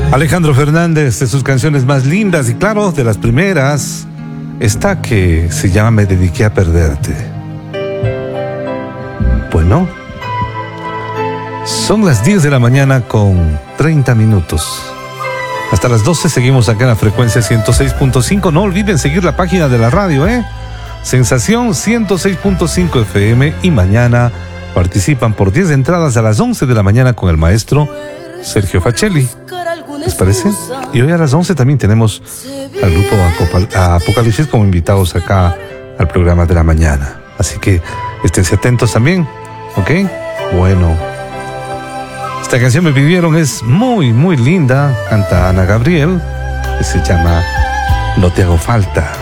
Alejandro Fernández, de sus canciones más lindas y claro, de las primeras, esta que se llama Me dediqué a perderte. Bueno, son las 10 de la mañana con 30 minutos. Hasta las 12 seguimos acá en la frecuencia 106.5. No olviden seguir la página de la radio, Sensación 106.5 FM. Y mañana participan por 10 entradas a las 11 de la mañana con el maestro Sergio Facelli. ¿Les parece? Y hoy a las 11 también tenemos al grupo Apocalipsis como invitados acá al programa de la mañana. Así que esténse atentos también, ¿ok? Bueno, esta canción me pidieron, es muy, muy linda. Canta Ana Gabriel, que se llama No te hago falta.